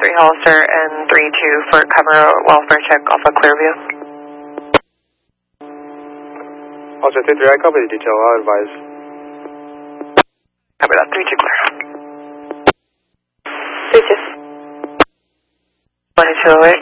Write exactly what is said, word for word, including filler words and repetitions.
three Hollister and three two for camera welfare check off of Clearview. Hollister three three, I copy the detail, I'll advise. Copy that, three two clear. three two. one two oh eight.